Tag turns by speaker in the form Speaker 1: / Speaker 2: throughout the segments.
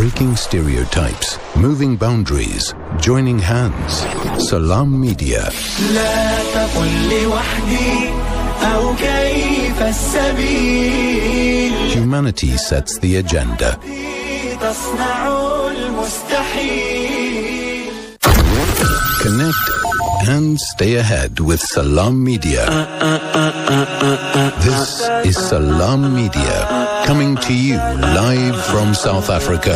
Speaker 1: Breaking stereotypes, moving boundaries, joining hands. Salam Media.
Speaker 2: لا تقل لوحدي أو كيف السبيل.
Speaker 1: Humanity sets the agenda.
Speaker 2: تصنع المستحيل.
Speaker 1: Connect and stay ahead with Salam Media. This is Salam Media, coming to you live from South Africa.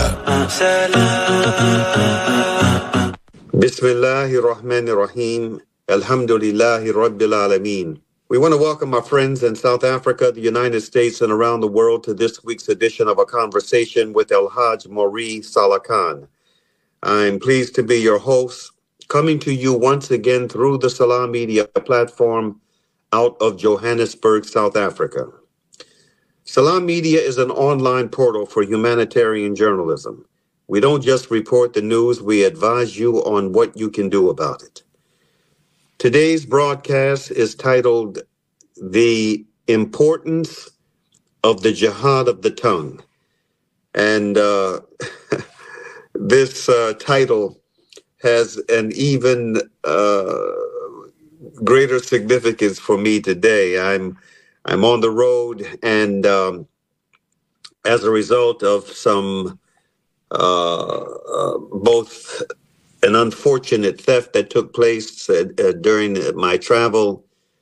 Speaker 3: Bismillahir Rahmanir Rahim. Alhamdulillahi Rabbil Alameen. We want to welcome our friends in South Africa, the United States, and around the world to this week's edition of A Conversation with El-Hajj Maury Salah Khan. I'm pleased to be your host, coming to you once again through the Salam Media platform out of Johannesburg, South Africa. Salam Media is an online portal for humanitarian journalism. We don't just report the news, we advise you on what you can do about it. Today's broadcast is titled The Importance of the Jihad of the Tongue. And this title has an even greater significance for me today. I'm on the road, and as a result of some both an unfortunate theft that took place during my travel,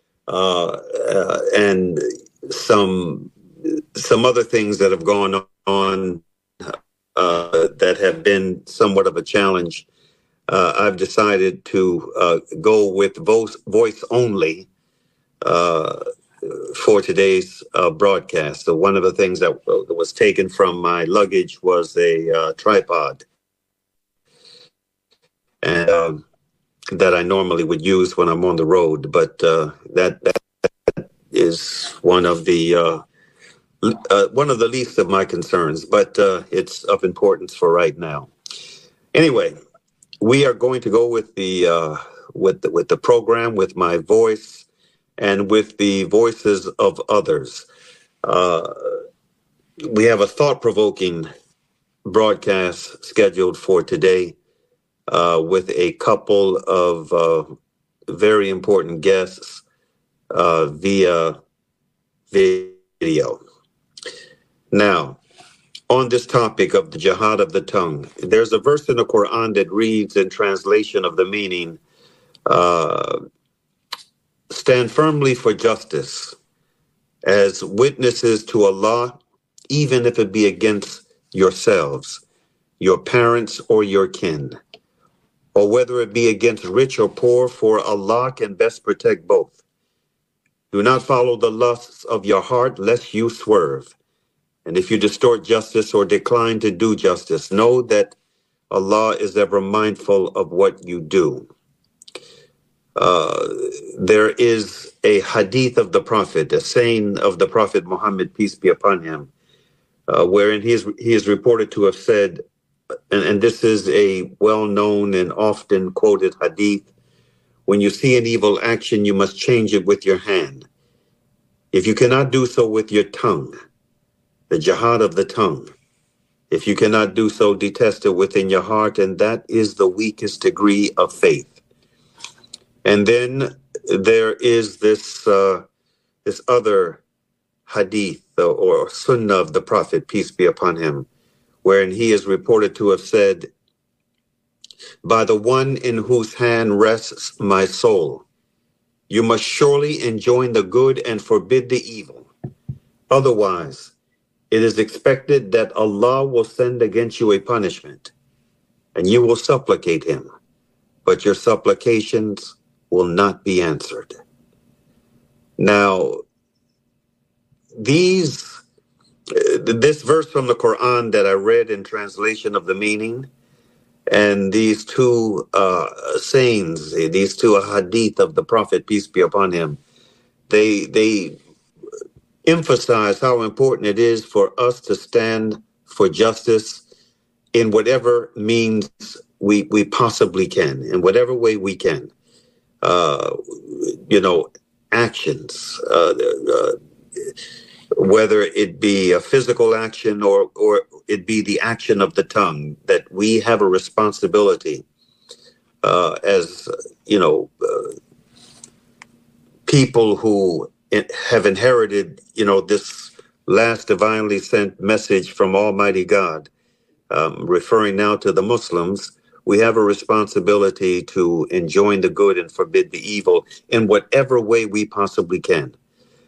Speaker 3: and some other things that have gone on that have been somewhat of a challenge. I've decided to go with voice only for today's broadcast. So one of the things that was taken from my luggage was a tripod, and that I normally would use when I'm on the road. But that is one of the least of my concerns. But it's of importance for right now. Anyway. We are going to go with the program, with my voice, and with the voices of others. We have a thought-provoking broadcast scheduled for today with a couple of very important guests via video. Now, on this topic of the jihad of the tongue, there's a verse in the Quran that reads, in translation of the meaning, stand firmly for justice as witnesses to Allah, even if it be against yourselves, your parents, or your kin, or whether it be against rich or poor, for Allah can best protect both. Do not follow the lusts of your heart, lest you swerve. And if you distort justice or decline to do justice, know that Allah is ever mindful of what you do. There is a hadith of the Prophet, a saying of the Prophet Muhammad, peace be upon him, wherein he is reported to have said, and this is a well-known and often quoted hadith, when you see an evil action, you must change it with your hand. If you cannot do so with your tongue, the jihad of the tongue, if you cannot do so, detest it within your heart, and that is the weakest degree of faith. And then there is this other hadith or sunnah of the Prophet, peace be upon him, wherein he is reported to have said, by the one in whose hand rests my soul, you must surely enjoin the good and forbid the evil. Otherwise, it is expected that Allah will send against you a punishment, and you will supplicate him, but your supplications will not be answered. Now, this verse from the Quran that I read in translation of the meaning, and these two sayings, these two hadith of the Prophet, peace be upon him, they emphasize how important it is for us to stand for justice in whatever means we possibly can, in whatever way we can. Actions. whether it be a physical action or it be the action of the tongue, that we have a responsibility as, people who have inherited, this last divinely sent message from Almighty God, referring now to the Muslims. We have a responsibility to enjoin the good and forbid the evil in whatever way we possibly can.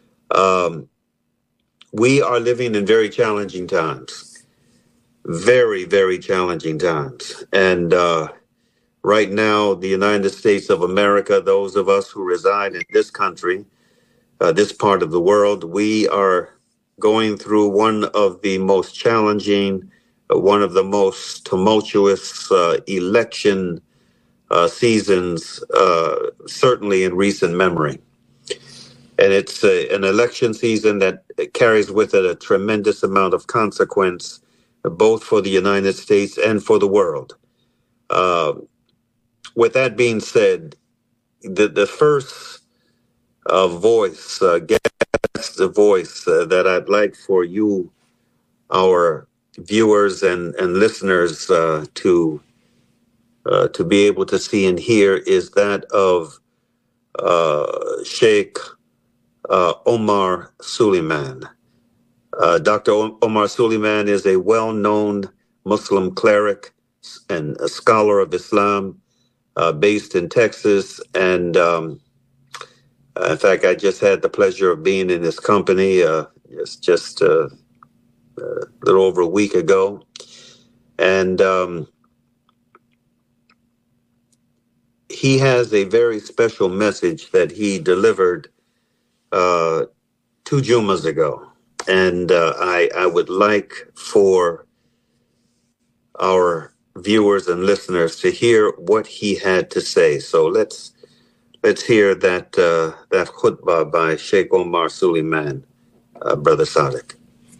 Speaker 3: We are living in very challenging times, very, very challenging times. And right now, the United States of America, those of us who reside in this country, this part of the world, we are going through one of the most challenging, one of the most tumultuous election seasons, certainly in recent memory. And it's an election season that carries with it a tremendous amount of consequence, both for the United States and for the world. With that being said, the first voice that I'd like for you, our viewers and listeners, to be able to see and hear is that of Sheikh Omar Suleiman. Dr. Omar Suleiman is a well-known Muslim cleric and a scholar of Islam based in Texas. And in fact, I just had the pleasure of being in his company just a little over a week ago. And he has a very special message that he delivered 2 Jumas ago. And I would like for our viewers and listeners to hear what he had to say. So let's hear that khutbah by Sheikh Omar Suleiman, Brother Sadiq.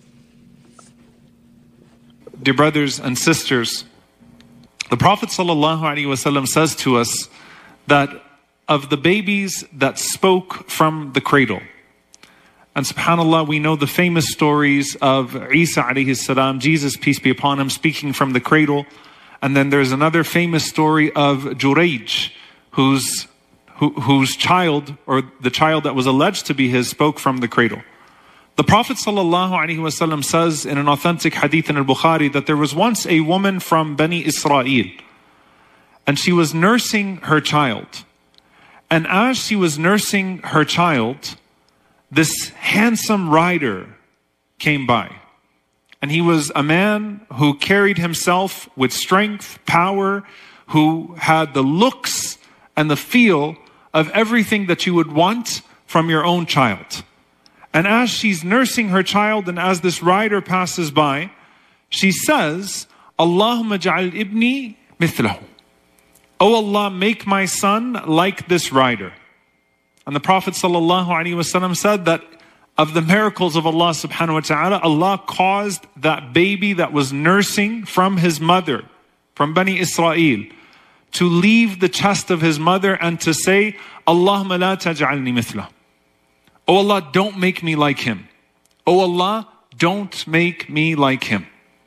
Speaker 4: Dear brothers and sisters, the Prophet ﷺ says to us that of the babies that spoke from the cradle, and subhanAllah, we know the famous stories of Isa alayhi salam, Jesus, peace be upon him, speaking from the cradle. And then there's another famous story of Jurayj, whose child, or the child that was alleged to be his, spoke from the cradle. The Prophet ﷺ says in an authentic hadith in al-Bukhari that there was once a woman from Bani Israel, and she was nursing her child. And as she was nursing her child, this handsome rider came by. And he was a man who carried himself with strength, power, who had the looks and the feel of everything that you would want from your own child. And as she's nursing her child and as this rider passes by, she says, Allahumma ja'al ibni mithlahu. Oh Allah, make my son like this rider. And the Prophet ﷺ said that of the miracles of Allah subhanahu wa ta'ala, Allah caused that baby that was nursing from his mother, from Bani Israel, to leave the chest of his mother and to say, Allahumma la taj'alni mithlah. Oh Allah, don't make me like him. Oh Allah, don't make me like him.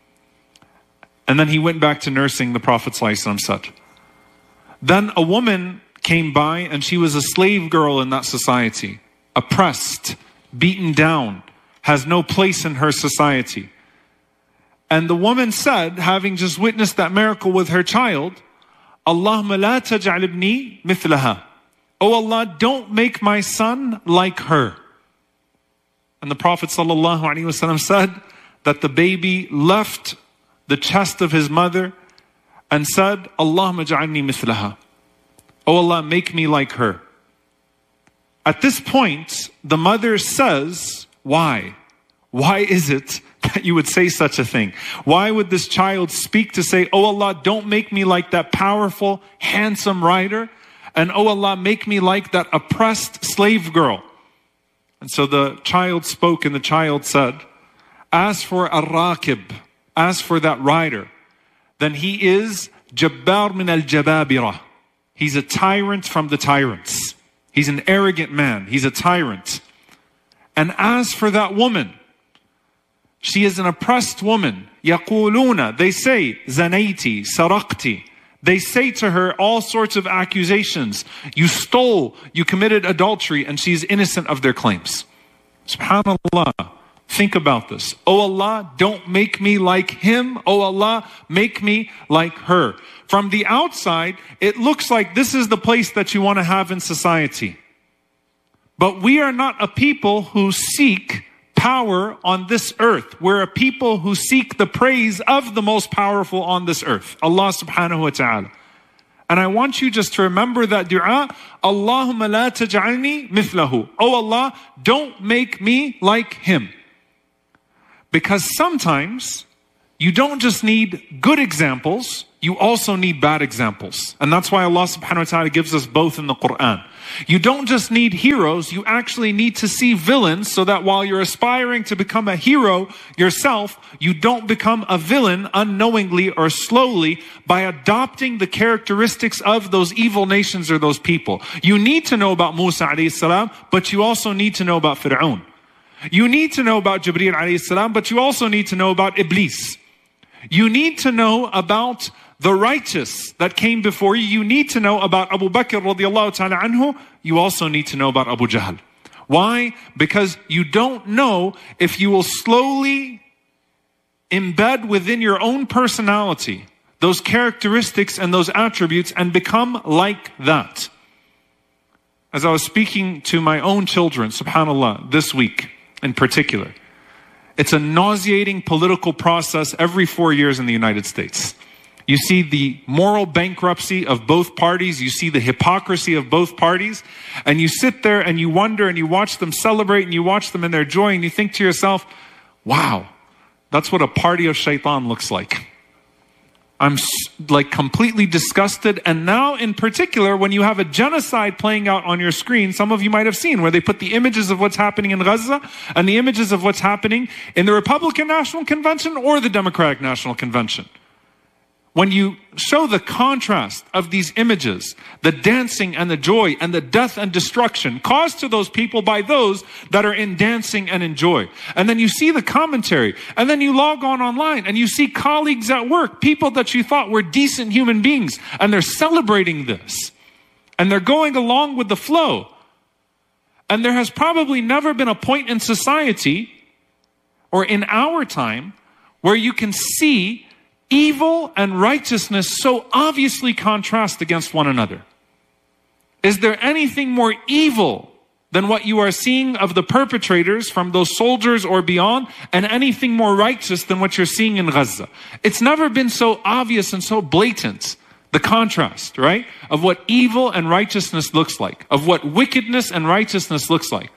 Speaker 4: And then he went back to nursing, the Prophet ﷺ said. Then a woman came by, and she was a slave girl in that society, oppressed, beaten down, has no place in her society. And the woman said, having just witnessed that miracle with her child, Allahumma la taj'al ibni mithlaha. Oh Allah, don't make my son like her. And the Prophet ﷺ said that the baby left the chest of his mother and said, Allahumma ja'alni mithlaha. Oh Allah, make me like her. At this point, the mother says, why? Why is it that you would say such a thing? Why would this child speak to say, oh Allah, don't make me like that powerful, handsome rider, and oh Allah, make me like that oppressed slave girl? And so the child spoke, and the child said, as for Ar-Rakib, as for that rider, then he is Jabbar min al-Jababirah. He's a tyrant from the tyrants. He's an arrogant man. He's a tyrant. And as for that woman, She is an oppressed woman. يَقُولُونَ, they say, زَنَيْتِ, سَرَقْتِ. They say to her all sorts of accusations. You stole, you committed adultery, and she's innocent of their claims. SubhanAllah. Think about this. Oh Allah, don't make me like him. Oh Allah, make me like her. From the outside, it looks like this is the place that you want to have in society. But we are not a people who seek power on this earth. We're a people who seek the praise of the most powerful on this earth, Allah subhanahu wa ta'ala. And I want you just to remember that dua, Allahumma la taj'alni mithlahu. Oh Allah, don't make me like him. Because sometimes you don't just need good examples, you also need bad examples. And that's why Allah subhanahu wa ta'ala gives us both in the Quran. You don't just need heroes, you actually need to see villains so that while you're aspiring to become a hero yourself, you don't become a villain unknowingly or slowly by adopting the characteristics of those evil nations or those people. You need to know about Musa alayhi salam, but you also need to know about Fir'aun. You need to know about Jibreel alayhi salam, but you also need to know about Iblis. You need to know about the righteous that came before you. You need to know about Abu Bakr radiallahu ta'ala anhu. You also need to know about Abu Jahl. Why? Because you don't know if you will slowly embed within your own personality those characteristics and those attributes and become like that. As I was speaking to my own children, subhanAllah, this week in particular, it's a nauseating political process every 4 years in the United States. You see the moral bankruptcy of both parties. You see the hypocrisy of both parties. And you sit there and you wonder and you watch them celebrate and you watch them in their joy and you think to yourself, wow, that's what a party of shaitan looks like. I'm like completely disgusted. And now in particular, when you have a genocide playing out on your screen, some of you might have seen where they put the images of what's happening in Gaza and the images of what's happening in the Republican National Convention or the Democratic National Convention. When you show the contrast of these images, the dancing and the joy and the death and destruction caused to those people by those that are in dancing and in joy. And then you see the commentary, and then you log on online and you see colleagues at work, people that you thought were decent human beings, and they're celebrating this. And they're going along with the flow. And there has probably never been a point in society or in our time where you can see evil and righteousness so obviously contrast against one another. Is there anything more evil than what you are seeing of the perpetrators from those soldiers or beyond, and anything more righteous than what you're seeing in Gaza? It's never been so obvious and so blatant, the contrast, right? Of what evil and righteousness looks like, of what wickedness and righteousness looks like.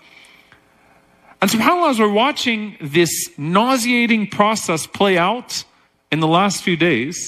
Speaker 4: And subhanAllah, as we're watching this nauseating process play out in the last few days,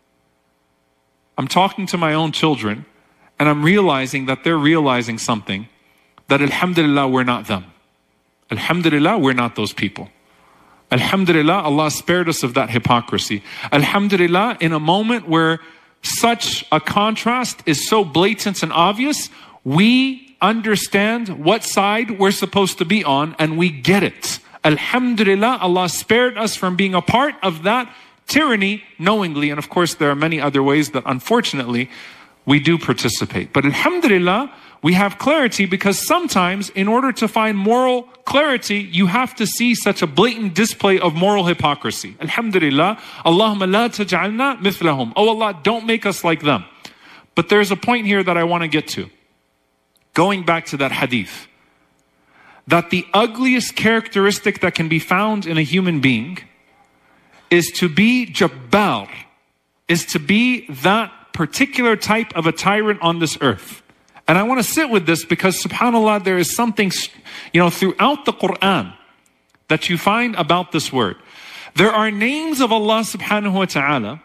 Speaker 4: I'm talking to my own children and I'm realizing that they're realizing something, that alhamdulillah, we're not them. Alhamdulillah, we're not those people. Alhamdulillah, Allah spared us of that hypocrisy. Alhamdulillah, in a moment where such a contrast is so blatant and obvious, we understand what side we're supposed to be on and we get it. Alhamdulillah, Allah spared us from being a part of that tyranny knowingly. And of course, there are many other ways that unfortunately we do participate. But alhamdulillah, we have clarity, because sometimes in order to find moral clarity, you have to see such a blatant display of moral hypocrisy. Alhamdulillah, Allahumma la taj'alna mithlahum. Oh Allah, don't make us like them. But there's a point here that I want to get to. Going back to that hadith, that the ugliest characteristic that can be found in a human being is to be jabbar, is to be that particular type of a tyrant on this earth. And I want to sit with this because subhanAllah, there is something, throughout the Quran that you find about this word. There are names of Allah subhanahu wa ta'ala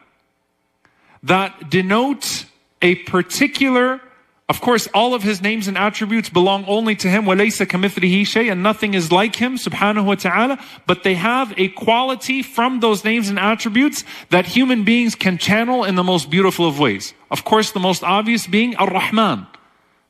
Speaker 4: that denote a particular, of course, all of his names and attributes belong only to him. وَلَيْسَ كَمِثْلِهِ شَيْءٍ, and nothing is like him, subhanahu wa ta'ala. But they have a quality from those names and attributes that human beings can channel in the most beautiful of ways. Of course, the most obvious being Ar-Rahman,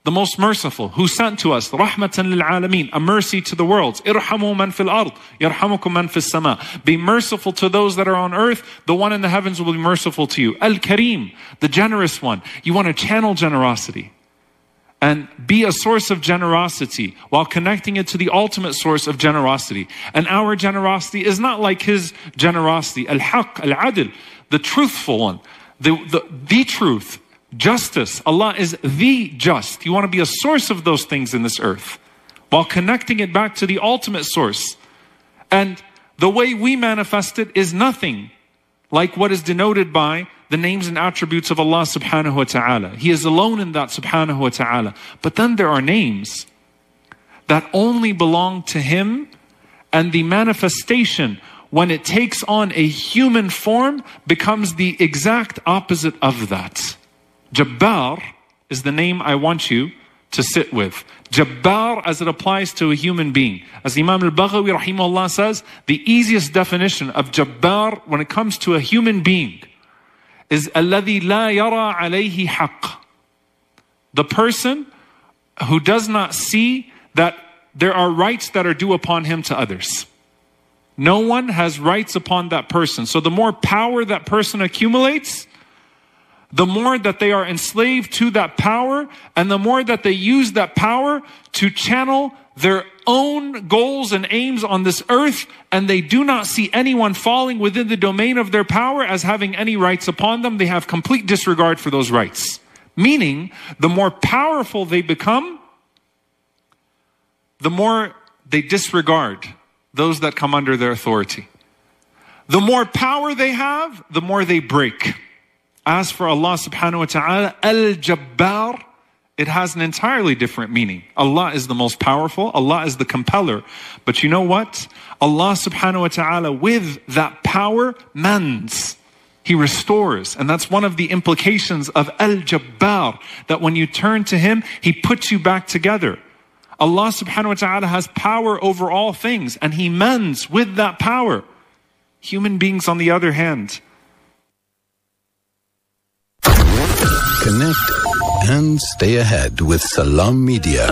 Speaker 4: the most merciful, who sent to us rahmatan lil alameen, a mercy to the worlds. Irhamu man fil ard, yarhamukum man fis sama. Be merciful to those that are on earth, the one in the heavens will be merciful to you. Al-Kareem, the generous one. You want to channel generosity and be a source of generosity while connecting it to the ultimate source of generosity. And our generosity is not like his generosity. Al-Haq, Al-Adil, the truthful one, the truth. Justice. Allah is the just. You want to be a source of those things in this earth while connecting it back to the ultimate source. And the way we manifest it is nothing like what is denoted by the names and attributes of Allah subhanahu wa ta'ala. He is alone in that subhanahu wa ta'ala. But then there are names that only belong to Him, and the manifestation, when it takes on a human form, becomes the exact opposite of that. Jabbar is the name I want you to sit with. Jabbar as it applies to a human being. As Imam al-Baghawi rahimahullah says, the easiest definition of Jabbar when it comes to a human being is الَّذِي لَا يَرَى عَلَيْهِ حَقٍّ. The person who does not see that there are rights that are due upon him to others. No one has rights upon that person. So the more power that person accumulates, the more that they are enslaved to that power, and the more that they use that power to channel their own goals and aims on this earth, and they do not see anyone falling within the domain of their power as having any rights upon them. They have complete disregard for those rights. Meaning, the more powerful they become, the more they disregard those that come under their authority. The more power they have, the more they break. As for Allah subhanahu wa ta'ala, Al-Jabbar, it has an entirely different meaning. Allah is the most powerful. Allah is the compeller. But you know what? Allah subhanahu wa ta'ala, with that power, mends. He restores. And that's one of the implications of Al-Jabbar, that when you turn to Him, He puts you back together. Allah subhanahu wa ta'ala has power over all things, and He mends with that power. Human beings, on the other hand,
Speaker 1: connect and stay ahead with Salam Media.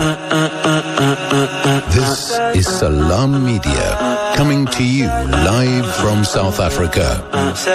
Speaker 1: This is Salam Media, coming to you live from South Africa.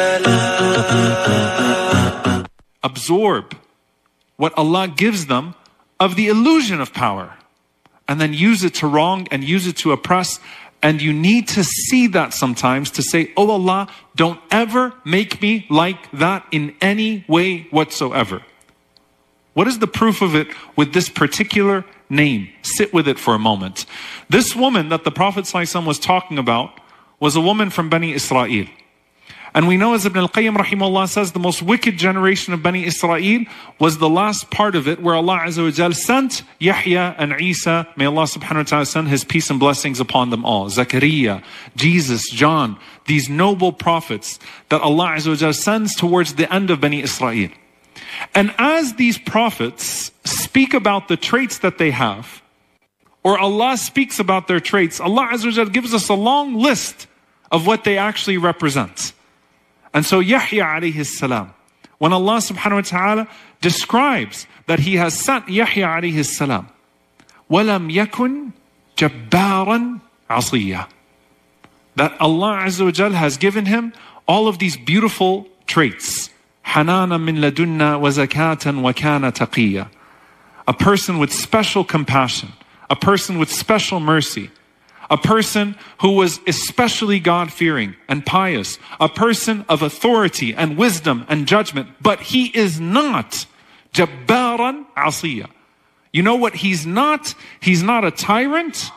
Speaker 4: Absorb what Allah gives them of the illusion of power, and then use it to wrong and use it to oppress. And you need to see that sometimes to say, oh Allah, don't ever make me like that in any way whatsoever. What is the proof of it with this particular name? Sit with it for a moment. This woman that the Prophet ﷺ was talking about was a woman from Bani Israel. And we know, as Ibn al-Qayyim rahimahullah says, the most wicked generation of Bani Israel was the last part of it, where Allah Azza wa Jal sent Yahya and Isa. May Allah subhanahu wa ta'ala send His peace and blessings upon them all. Zakaria, Jesus, John, these noble prophets that Allah Azza wa Jal sends towards the end of Bani Israel. And as these prophets speak about the traits that they have, or Allah speaks about their traits, Allah Azza wa Jal gives us a long list of what they actually represent. And so Yahya alayhi salam, when Allah subhanahu wa ta'ala describes that He has sent Yahya alayhi salam, وَلَمْ يَكُنْ جَبَّارًا عَصِيًّا, that Allah Azza wa Jal has given him all of these beautiful traits. حَنَانًا مِنْ لَدُنَّا وَزَكَاةً وَكَانَ تَقِيًّا, a person with special compassion, a person with special mercy, a person who was especially God-fearing and pious, a person of authority and wisdom and judgment, but he is not Jabbaran Asiya. You know what he's not? He's not a tyrant,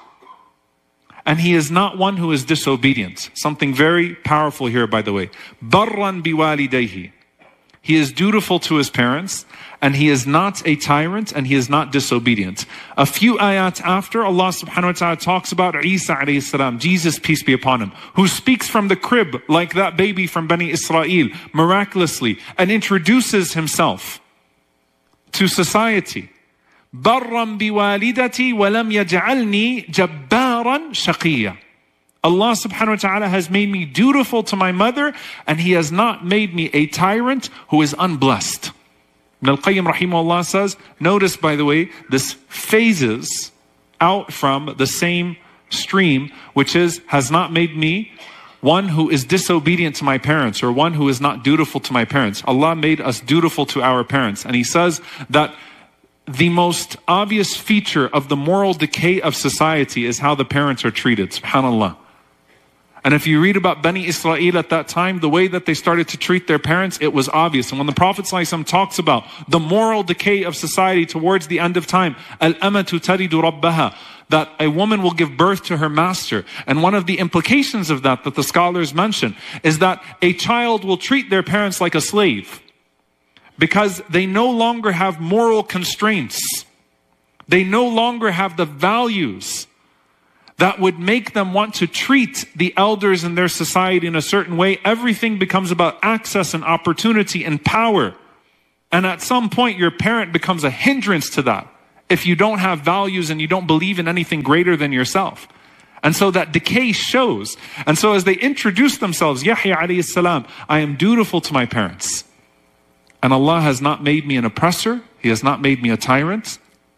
Speaker 4: and he is not one who is disobedient. Something very powerful here, by the way. Barran biwalidayhi. He is dutiful to his parents, and he is not a tyrant, and he is not disobedient. A few ayat after, Allah subhanahu wa ta'ala talks about Isa alayhi salam, Jesus, peace be upon him, who speaks from the crib like that baby from Bani Israel, miraculously, and introduces himself to society. Barran biwalidati walam yaj'alni jabbaran shaqiyya. Allah subhanahu wa ta'ala has made me dutiful to my mother, and He has not made me a tyrant who is unblessed. Ibn al-Qayyim rahimahullah says, notice by the way, this phases out from the same stream, which has not made me one who is disobedient to my parents or one who is not dutiful to my parents. Allah made us dutiful to our parents. And He says that the most obvious feature of the moral decay of society is how the parents are treated. SubhanAllah. And if you read about Bani Israel at that time, the way that they started to treat their parents, it was obvious. And when the Prophet ﷺ talks about the moral decay of society towards the end of time, al-amatu taridu rabbaha, that a woman will give birth to her master. And one of the implications of that the scholars mention is that a child will treat their parents like a slave because they no longer have moral constraints. They no longer have the values that would make them want to treat the elders in their society in a certain way. Everything becomes about access and opportunity and power. And at some point, your parent becomes a hindrance to that if you don't have values and you don't believe in anything greater than yourself. And so that decay shows. And so as they introduce themselves, Yahya alayhi salam, I am dutiful to my parents. And Allah has not made me an oppressor. He has not made me a tyrant.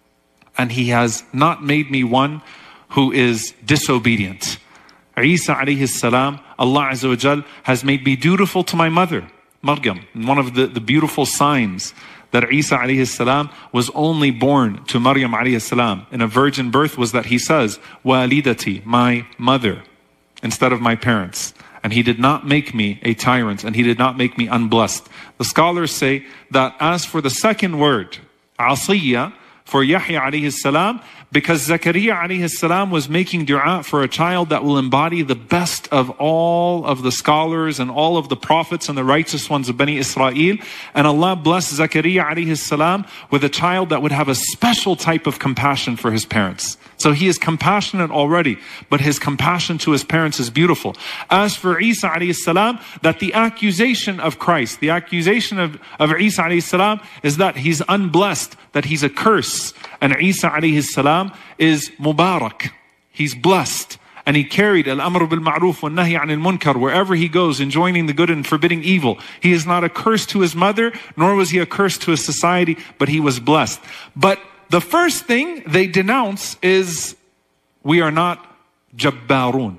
Speaker 4: And He has not made me one who is disobedient. Isa alayhi salam, Allah Azza wa Jal has made me dutiful to my mother, Maryam. And one of the beautiful signs that Isa alayhi salam was only born to Maryam alayhi salam in a virgin birth was that he says, Walidati, my mother, instead of my parents. And He did not make me a tyrant, and He did not make me unblessed. The scholars say that as for the second word, Asiyya, for Yahya alayhi salam, because Zakaria alayhi salam was making dua for a child that will embody the best of all of the scholars and all of the prophets and the righteous ones of Bani Israel. And Allah blessed Zakaria alayhi salam with a child that would have a special type of compassion for his parents. So he is compassionate already, but his compassion to his parents is beautiful. As for Isa alayhi salam, that the accusation of Christ, the accusation of Isa alayhi salam is that he's unblessed, that he's a curse. And Isa alayhi salam is Mubarak. He's blessed. And he carried al-amr bil-ma'ruf wa nahy anil munkar wherever he goes, enjoining the good and forbidding evil. He is not a curse to his mother, nor was he a curse to his society, but he was blessed. But the first thing they denounce is, we are not jabbarun.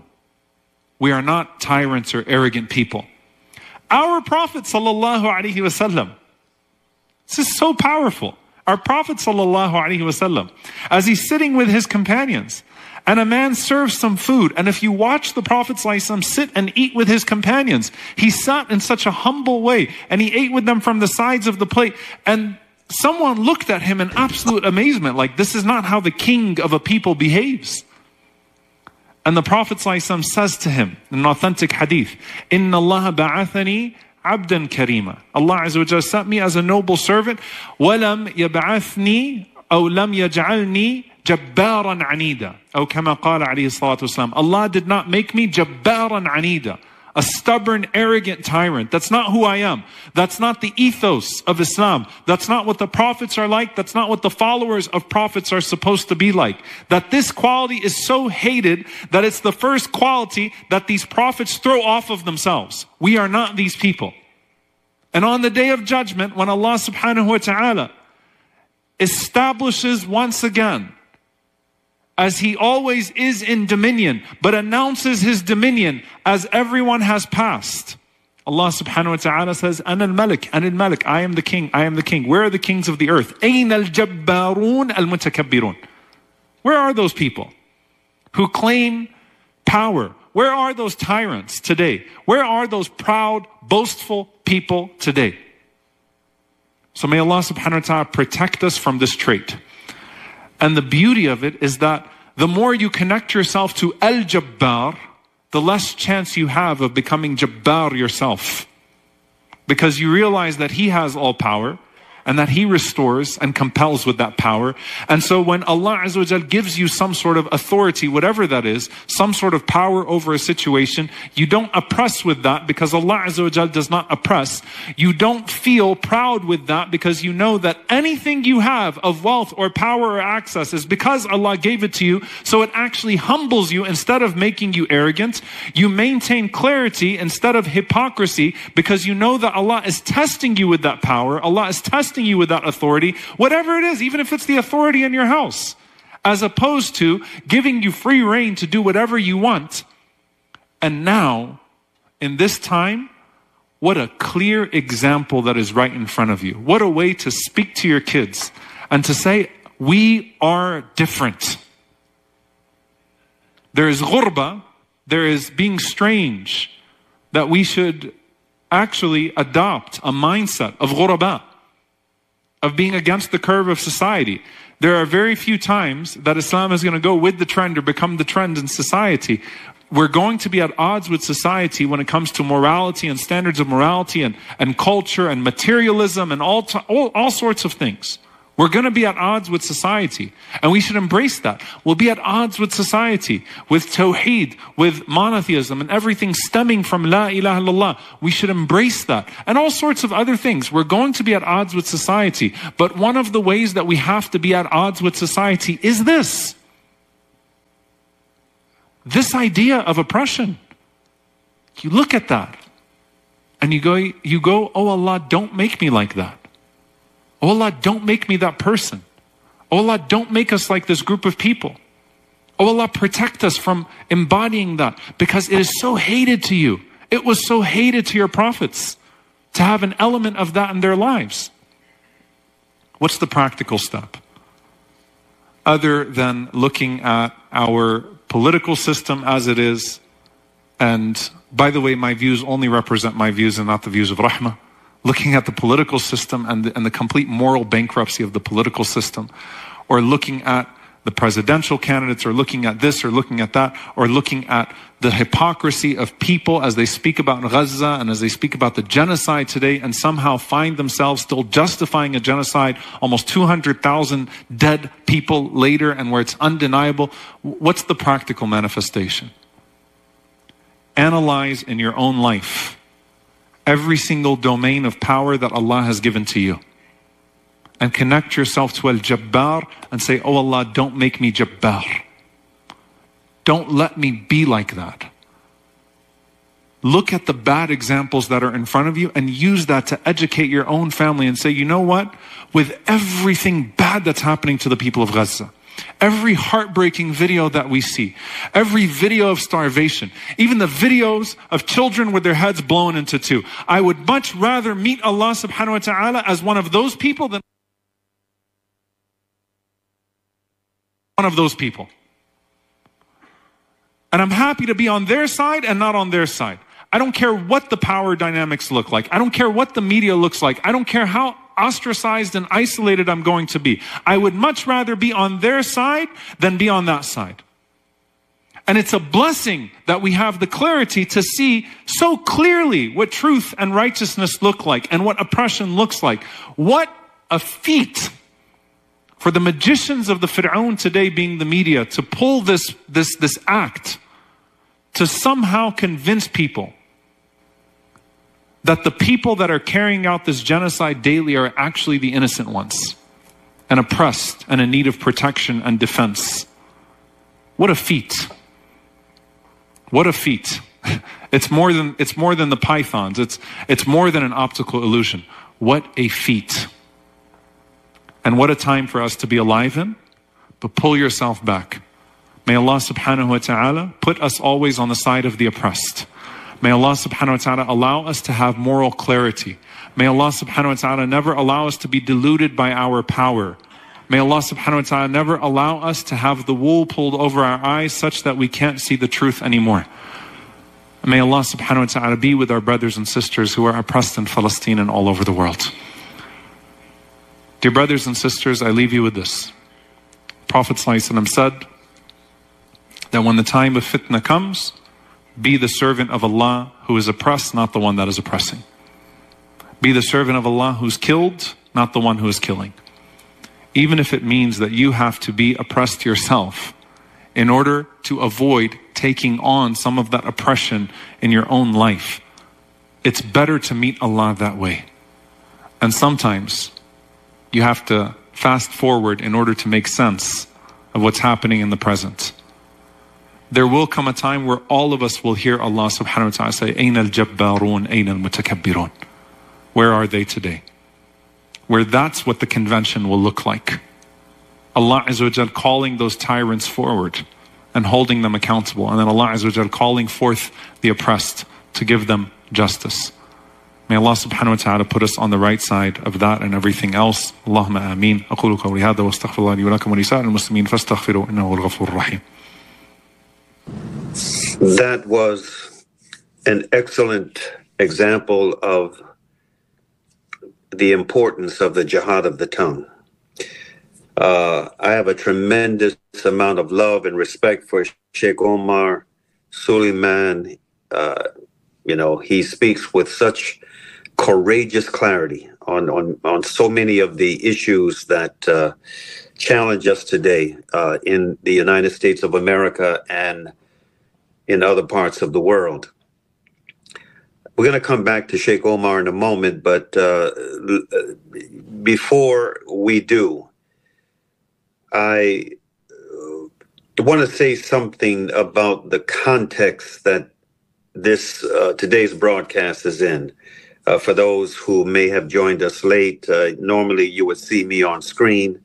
Speaker 4: We are not tyrants or arrogant people. Our Prophet sallallahu alaihi wasallam, this is so powerful. Our Prophet sallallahu alaihi wasallam, as he's sitting with his companions, and a man serves some food, and if you watch the Prophet sallallahu alaihi wasallam sit and eat with his companions, he sat in such a humble way, and he ate with them from the sides of the plate, and someone looked at him in absolute amazement, like, this is not how the king of a people behaves. And the Prophet ﷺ says to him, in an authentic hadith, Inna Allah ba'athani abdan karima. Allah Azza wa Jalla sent me as a noble servant. وَلَمْ يَبْعَثْنِي أو لَمْ يَجْعَلْنِي جَبَّارًا عَنِيدًا. أو كما قال عليه الصلاة والسلام. Allah did not make me جَبَّارًا عَنِيدًا, a stubborn, arrogant tyrant. That's not who I am. That's not the ethos of Islam. That's not what the prophets are like. That's not what the followers of prophets are supposed to be like. That this quality is so hated that it's the first quality that these prophets throw off of themselves. We are not these people. And on the day of judgment, when Allah subhanahu wa ta'ala establishes once again, as He always is in dominion, but announces His dominion as everyone has passed. Allah subhanahu wa ta'ala says, Ana al-Malik, Ana al-Malik, I am the king, I am the king. Where are the kings of the earth? Ayn al-Jabbarun al-Mutakabbirun. Where are those people who claim power? Where are those tyrants today? Where are those proud, boastful people today? So may Allah subhanahu wa ta'ala protect us from this trait. And the beauty of it is that the more you connect yourself to Al-Jabbar, the less chance you have of becoming Jabbar yourself. Because you realize that He has all power, and that He restores and compels with that power. And so when Allah Azza wa Jal gives you some sort of authority, whatever that is, some sort of power over a situation, you don't oppress with that because Allah Azza wa Jal does not oppress. You don't feel proud with that because you know that anything you have of wealth or power or access is because Allah gave it to you. So it actually humbles you instead of making you arrogant. You maintain clarity instead of hypocrisy because you know that Allah is testing you with that power. Allah is testing entrusting you with that authority, whatever it is, even if it's the authority in your house, as opposed to giving you free reign to do whatever you want. And now, in this time, what a clear example that is right in front of you. What a way to speak to your kids and to say, we are different. There is ghurba, there is being strange, that we should actually adopt a mindset of ghuraba, of being against the curve of society. There are very few times that Islam is going to go with the trend or become the trend in society. We're going to be at odds with society when it comes to morality and standards of morality and culture and materialism and all sorts of things. We're going to be at odds with society, and we should embrace that. We'll be at odds with society, with tawheed, with monotheism, and everything stemming from la ilaha illallah. We should embrace that, and all sorts of other things. We're going to be at odds with society, but one of the ways that we have to be at odds with society is this idea of oppression. You look at that, and you go, oh Allah, don't make me like that. Oh Allah, don't make me that person. Oh Allah, don't make us like this group of people. Oh Allah, protect us from embodying that, because it is so hated to you. It was so hated to your prophets to have an element of that in their lives. What's the practical step? Other than looking at our political system as it is, and by the way, my views only represent my views and not the views of Rahmah. Looking at the political system and the complete moral bankruptcy of the political system, or looking at the presidential candidates, or looking at this, or looking at that, or looking at the hypocrisy of people as they speak about Gaza and as they speak about the genocide today, and somehow find themselves still justifying a genocide almost 200,000 dead people later, and where it's undeniable. What's the practical manifestation? Analyze in your own life every single domain of power that Allah has given to you, and connect yourself to Al-Jabbar and say, oh Allah, don't make me Jabbar. Don't let me be like that. Look at the bad examples that are in front of you and use that to educate your own family and say, you know what? With everything bad that's happening to the people of Gaza, every heartbreaking video that we see, every video of starvation, even the videos of children with their heads blown into two, I would much rather meet Allah subhanahu wa ta'ala as one of those people than one of those people. And I'm happy to be on their side and not on their side. I don't care what the power dynamics look like. I don't care what the media looks like. I don't care how ostracized and isolated I'm going to be. I would much rather be on their side than be on that side. And it's a blessing that we have the clarity to see so clearly what truth and righteousness look like and what oppression looks like. What a feat for the magicians of the Fir'aun today, being the media, to pull this act to somehow convince people that the people that are carrying out this genocide daily are actually the innocent ones, and oppressed and in need of protection and defense. What a feat. What a feat. It's more than the pythons. It's more than an optical illusion. What a feat. And what a time for us to be alive in. But pull yourself back. May Allah subhanahu wa ta'ala put us always on the side of the oppressed. May Allah subhanahu wa ta'ala allow us to have moral clarity. May Allah subhanahu wa ta'ala never allow us to be deluded by our power. May Allah subhanahu wa ta'ala never allow us to have the wool pulled over our eyes such that we can't see the truth anymore. May Allah subhanahu wa ta'ala be with our brothers and sisters who are oppressed in Palestine and all over the world. Dear brothers and sisters, I leave you with this. Prophet ﷺ said that when the time of fitna comes, be the servant of Allah who is oppressed, not the one that is oppressing. Be the servant of Allah who's killed, not the one who is killing. Even if it means that you have to be oppressed yourself in order to avoid taking on some of that oppression in your own life, it's better to meet Allah that way. And sometimes you have to fast forward in order to make sense of what's happening in the present. There will come a time where all of us will hear Allah subhanahu wa ta'ala say, Aina al-jabbarun, Aina al-mutakabbirun. Where are they today? where that's what the convention will look like. Allah Azza wa Jal calling those tyrants forward and holding them accountable, and then Allah Azza wa Jal calling forth the oppressed to give them justice. May Allah subhanahu wa ta'ala put us on the right side of that and everything else. Allahumma ameen. أقول قولي هذا واستغفر الله لي ولكم ولسائر المسلمين فاستغفروا إنه هو الغفور الرحيم.
Speaker 3: That was an excellent example of the importance of the jihad of the tongue. I have a tremendous amount of love and respect for Sheikh Omar Suleiman. He speaks with such courageous clarity on so many of the issues that challenge us today in the United States of America and in other parts of the world. We're going to come back to Sheikh Omar in a moment, but before we do, I want to say something about the context that this today's broadcast is in. For those who may have joined us late, normally you would see me on screen,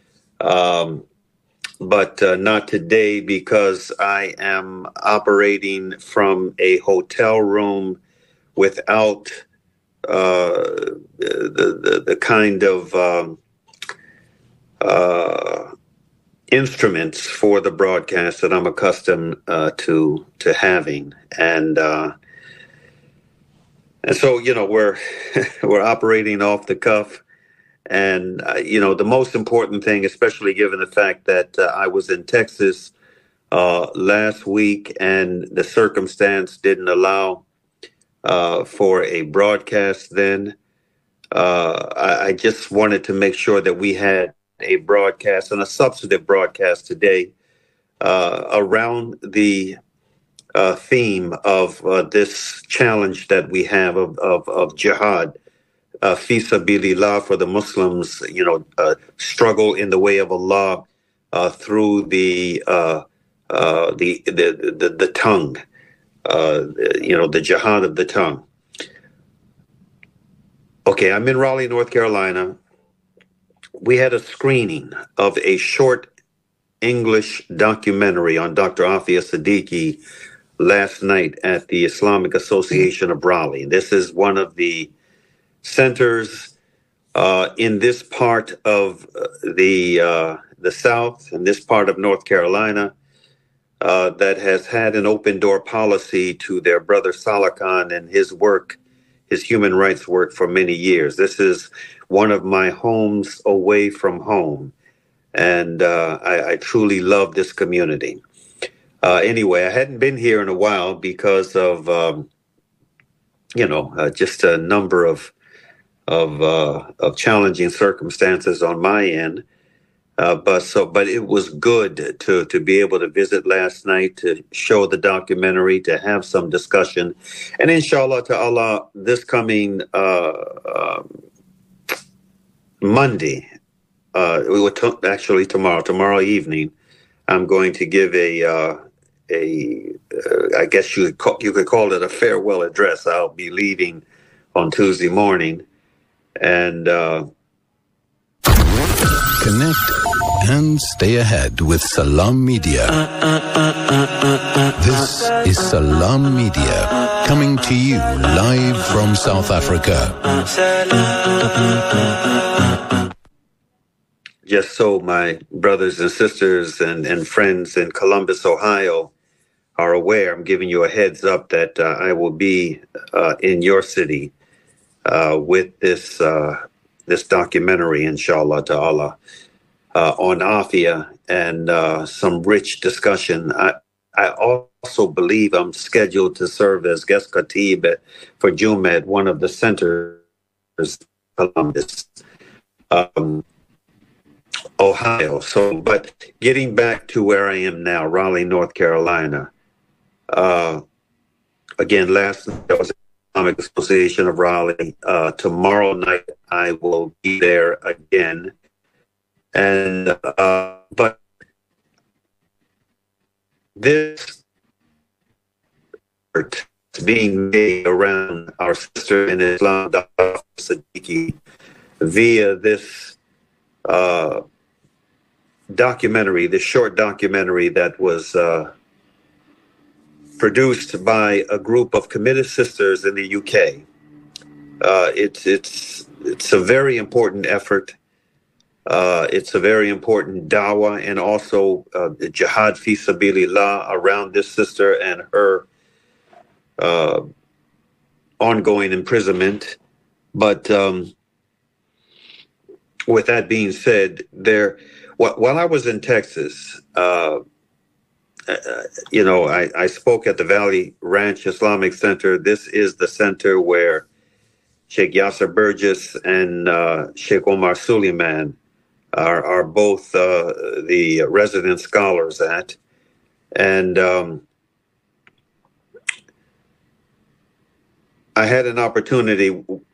Speaker 3: but not today because I am operating from a hotel room without the kind of instruments for the broadcast that I'm accustomed to having, and so we're we're operating off the cuff, and the most important thing, especially given the fact that I was in Texas last week and the circumstance didn't allow for a broadcast then. I just wanted to make sure that we had a broadcast and a substantive broadcast today around the theme of this challenge that we have of jihad, fi sabilillah, for the Muslims, struggle in the way of Allah through the tongue, the jihad of the tongue. Okay, I'm in Raleigh, North Carolina. We had a screening of a short English documentary on Dr. Afia Siddiqui last night at the Islamic Association of Raleigh. This is one of the centers in this part of the South, in this part of North Carolina, that has had an open door policy to their brother Salah Khan and his work, his human rights work, for many years. This is one of my homes away from home, and I truly love this community. Anyway, I hadn't been here in a while because of just a number of challenging circumstances on my end. But it was good to be able to visit last night, to show the documentary, to have some discussion, and inshallah ta'ala, this coming Monday, tomorrow evening, I'm going to give I guess you could call it a farewell address. I'll be leaving on Tuesday morning, and
Speaker 1: connect and stay ahead with Salam Media. This is Salam Media, coming to you live from South Africa.
Speaker 3: Just so my brothers and sisters and friends in Columbus, Ohio are aware, I'm giving you a heads up that I will be in your city with this documentary, inshallah ta'ala, on Afia, and some rich discussion. I also believe I'm scheduled to serve as guest khatib for Jummah at one of the centers in Columbus, Ohio. So, but getting back to where I am now, Raleigh, North Carolina. Again, last night I was at the Islamic Association of Raleigh. Tomorrow night I will be there again. And but this is being made around our sister in Islam, Dr. Siddiqui, via this documentary, this short documentary that was produced by a group of committed sisters in the UK. It's a very important effort. It's a very important dawah, and also jihad fi sabilillah around this sister and her ongoing imprisonment. But with that being said, while I was in Texas, I spoke at the Valley Ranch Islamic Center. This is the center where Sheikh Yasser Burgess and Sheikh Omar Suleiman are both the resident scholars at. And I had an opportunity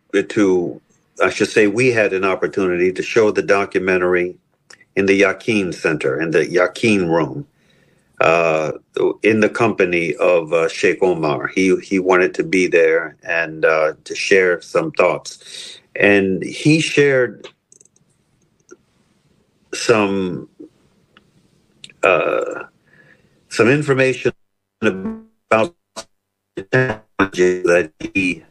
Speaker 3: we had an opportunity to show the documentary in the Yaqeen Center, in the Yaqeen room, in the company of Sheikh Omar. He wanted to be there and to share some thoughts. And he shared some information about the challenges that he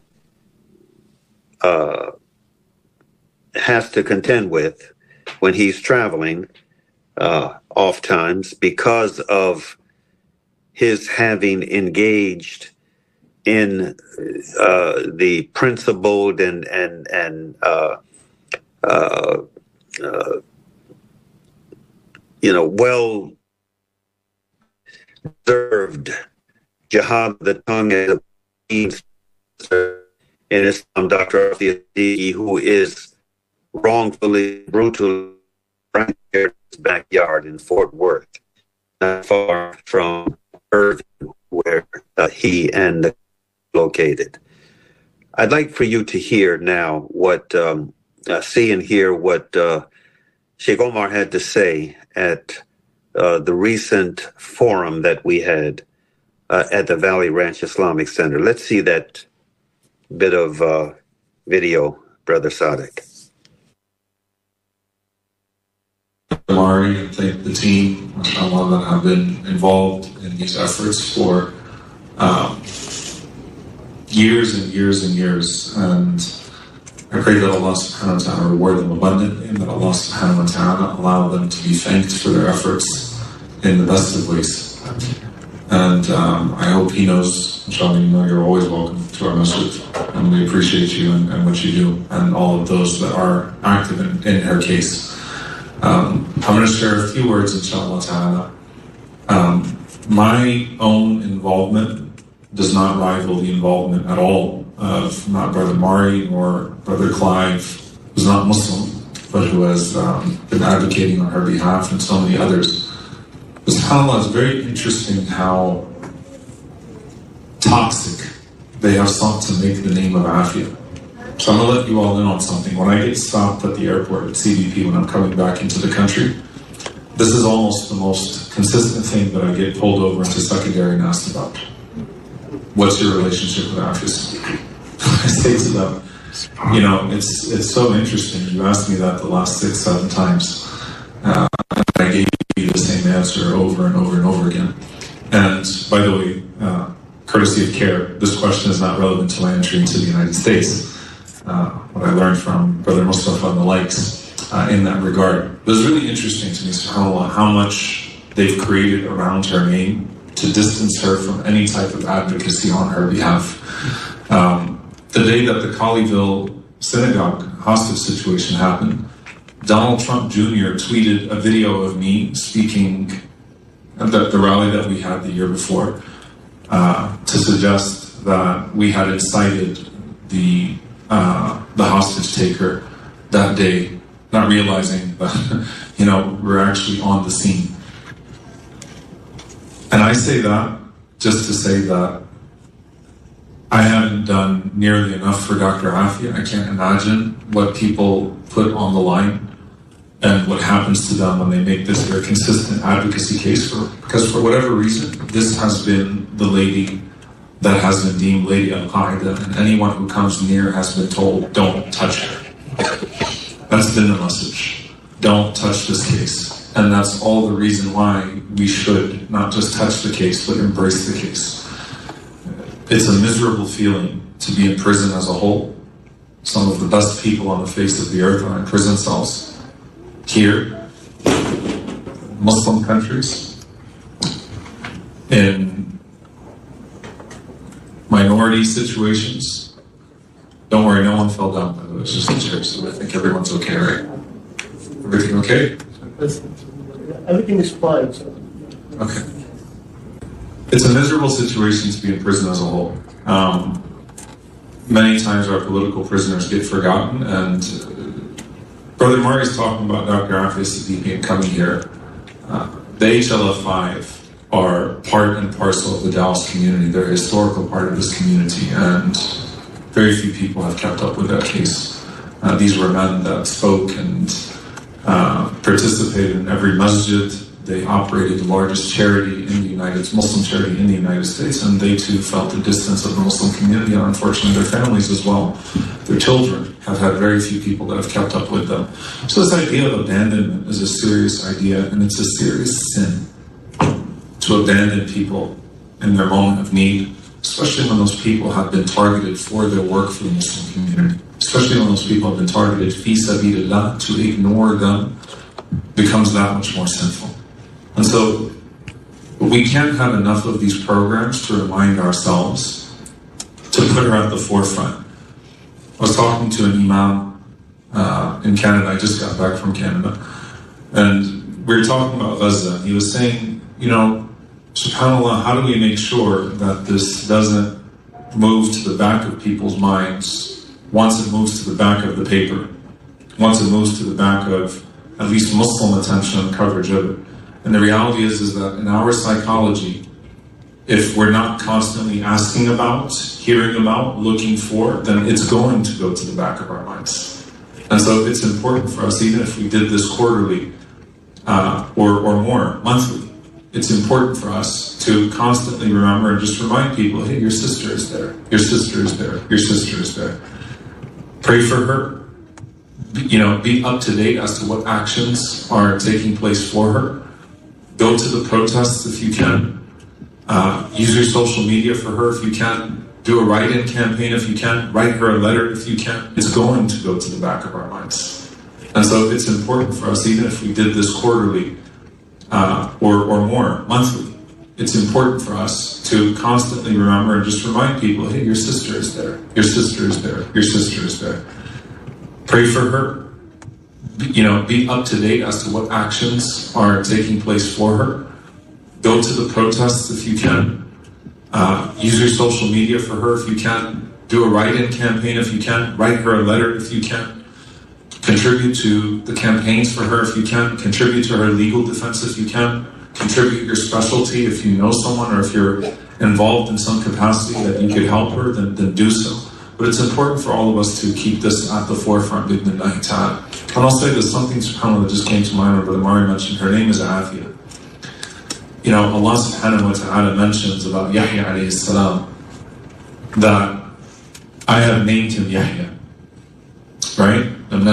Speaker 3: has to contend with when he's traveling, oft times, because of his having engaged in the principled and well deserved jihad, the tongue as a means in Islam, Dr. Afi, who is wrongfully, brutally in his backyard in Fort Worth, not far from Irving, where he and located. I'd like for you to hear now what, see and hear what Sheikh Omar had to say at the recent forum that we had at the Valley Ranch Islamic Center. Let's see that bit of video, Brother Sadiq.
Speaker 5: Mari, and thank the team that have been involved in these efforts for years and years and years. And I pray that Allah subhanahu wa ta'ala reward them abundantly, and that Allah subhanahu wa ta'ala allow them to be thanked for their efforts in the best of ways. And I hope he knows, inshallah, you're always welcome to our masjid, and we appreciate you and what you do, and all of those that are active in her case. I'm going to share a few words, inshallah ta'ala. My own involvement does not rival the involvement at all of not Brother Mari or Brother Clive, who's not Muslim, but who has been advocating on her behalf, and so many others. SubhanAllah, it's very interesting how toxic they have sought to make the name of Afia. So I'm going to let you all in on something. When I get stopped at the airport at CBP when I'm coming back into the country, this is almost the most consistent thing that I get pulled over into secondary and asked about. What's your relationship with Afia? I say to them, it's so interesting. You asked me that the last 6-7 times. And I gave you the same answer over and over and over again. And by the way, courtesy of CARE, this question is not relevant to my entry into the United States. What I learned from Brother Mustafa and the likes in that regard. It was really interesting to me, subhanAllah, how much they've created around her name to distance her from any type of advocacy on her behalf. The day that the Colleyville synagogue hostage situation happened, Donald Trump Jr. tweeted a video of me speaking at the rally that we had the year before to suggest that we had incited the hostage taker that day, not realizing that, we're actually on the scene. And I say that just to say that I haven't done nearly enough for Dr. Afia. I can't imagine what people put on the line and what happens to them when they make this very consistent advocacy case because for whatever reason, this has been the lady that has been deemed Lady Al-Qaeda, and anyone who comes near has been told, don't touch her. That's been the message. Don't touch this case. And that's all the reason why we should not just touch the case, but embrace the case. It's a miserable feeling to be in prison as a whole. Some of the best people on the face of the earth are in prison cells. Here, Muslim countries, in minority situations. Don't worry, no one fell down, by the way. It's just a chair, so I think everyone's okay, right? Everything okay?
Speaker 6: Everything is fine.
Speaker 5: Okay. It's a miserable situation to be in prison as a whole. Many times our political prisoners get forgotten, and Brother Mari is talking about Dr. Afia Siddiqui coming here. The HLF5 are part and parcel of the Dallas community. They're a historical part of this community, and very few people have kept up with that case. These were men that spoke and participated in every masjid. They operated the largest charity in the Muslim charity in the United States, and they too felt the distance of the Muslim community, and unfortunately their families as well. Their children have had very few people that have kept up with them. So this idea of abandonment is a serious idea, and it's a serious sin to abandon people in their moment of need, especially when those people have been targeted for their work for the Muslim community. Especially when those people have been targeted fi sabilillah, to ignore them becomes that much more sinful. And so we can't have enough of these programs to remind ourselves to put her at the forefront. I was talking to an imam in Canada. I just got back from Canada, and we were talking about Gaza. He was saying, you know, subhanAllah, how do we make sure that this doesn't move to the back of people's minds once it moves to the back of the paper, once it moves to the back of at least Muslim attention and coverage of it? And the reality is that in our psychology, if we're not constantly asking about, hearing about, looking for, then it's going to go to the back of our minds. And so it's important for us, even if we did this quarterly or more, monthly, it's important for us to constantly remember and just remind people, hey, your sister is there, your sister is there, your sister is there. Pray for her. You know, be up to date as to what actions are taking place for her. Go to the protests if you can. Use your social media for her if you can. Do a write-in campaign if you can. Write her a letter if you can. It's going to go to the back of our minds. And so it's important for us, even if we did this quarterly or more, monthly, it's important for us to constantly remember and just remind people, hey, your sister is there, your sister is there, your sister is there. Pray for her. You know, be up to date as to what actions are taking place for her. Go to the protests if you can. Use your social media for her if you can. Do a write-in campaign if you can. Write her a letter if you can. Contribute to the campaigns for her if you can. Contribute to her legal defense if you can. Contribute your specialty if you know someone or if you're involved in some capacity that you could help her, then do so. But it's important for all of us to keep this at the forefront, bidnillahi ta'ala. And I'll say there's something, subhanAllah, that just came to mind when Brother Mari mentioned. Her name is Afia. You know, Allah subhanahu wa ta'ala mentions about Yahya alayhi salam that I have named him Yahya. Right?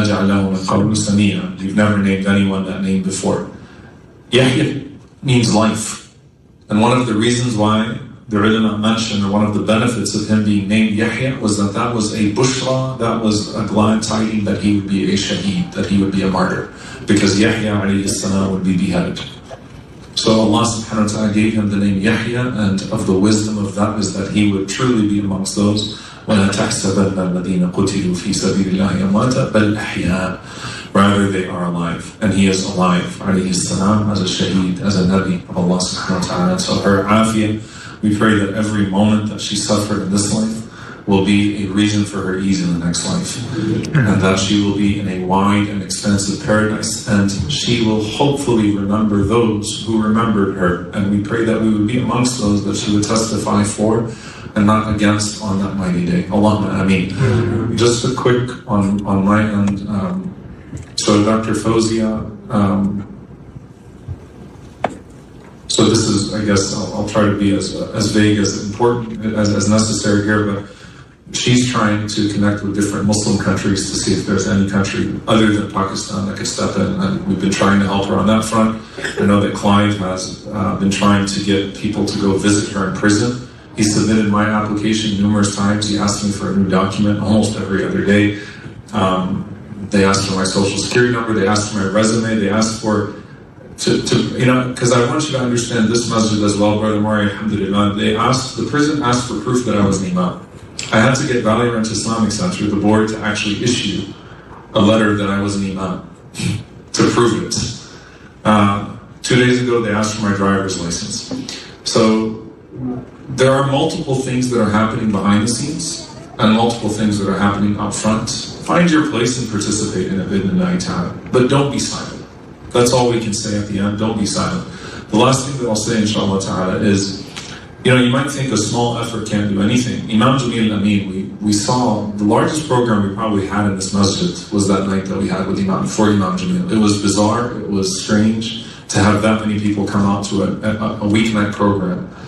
Speaker 5: You've never named anyone that name before. Yahya means life. And one of the reasons why the ulama mentioned, or one of the benefits of him being named Yahya, was that was a bushra, that was a glad tiding that he would be a shaheed, that he would be a martyr, because Yahya alayhi salam would be beheaded. So Allah subhanahu wa ta'ala gave him the name Yahya, and of the wisdom of that is that he would truly be amongst those وَلَا تَحْسَبَنَّ الَّذِينَ قُتِلُوا فِي سَبِيلِ اللَّهِ أَمْوَاتًا بَلْ أَحْيَاءٌ. Rather, they are alive, and he is alive, alayhi salam, as a shaheed, as a nabi of Allah subhanahu wa ta'ala. So her afia, we pray that every moment that she suffered in this life will be a reason for her ease in the next life, and that she will be in a wide and expansive paradise, and she will hopefully remember those who remembered her, and we pray that we would be amongst those that she would testify for and not against on that mighty day. Allahumma ameen. Just a quick on my end. So Dr. Fawzia, so this is, I guess, I'll try to be as vague as important, as necessary here, but she's trying to connect with different Muslim countries to see if there's any country other than Pakistan that could step in, and we've been trying to help her on that front. I know that Clive has been trying to get people to go visit her in prison. He submitted my application numerous times. He asked me for a new document almost every other day. They asked for my social security number, they asked for my resume, they asked for because I want you to understand this masjid as well, Brother Maury, alhamdulillah. The prison asked for proof that I was an imam. I had to get Valley Ranch Islamic Center, the board, to actually issue a letter that I was an imam to prove it. 2 days ago, they asked for my driver's license. So there are multiple things that are happening behind the scenes and multiple things that are happening up front. Find your place and participate in it, bidnillahi ta'ala. But don't be silent. That's all we can say at the end. Don't be silent. The last thing that I'll say, inshallah ta'ala, is, you might think a small effort can't do anything. Imam Jamil Amin, we saw the largest program we probably had in this masjid was that night that we had with before Imam Jamil. It was bizarre, it was strange to have that many people come out to a weeknight program.